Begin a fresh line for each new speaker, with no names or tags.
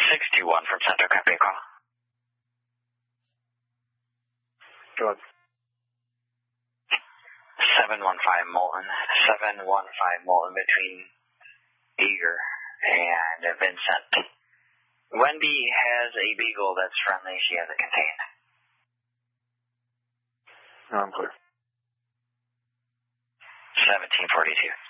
621 from Center, copy a call.
Go ahead.
715 Molten. 715 Molten between Eager and Vincent. Wendy has a Beagle that's friendly. She has it contained.
No, I'm clear.
1742.